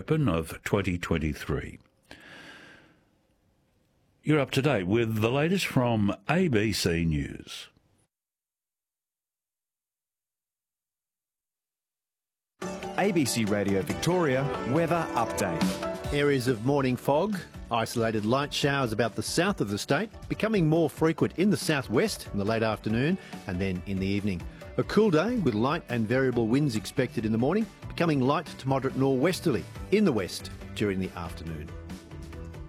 Open of 2023. You're up to date with the latest from ABC News. ABC Radio Victoria weather update. Areas of morning fog, isolated light showers about the south of the state, becoming more frequent in the southwest in the late afternoon and then in the evening. A cool day with light and variable winds expected in the morning, becoming light to moderate nor'westerly in the west during the afternoon.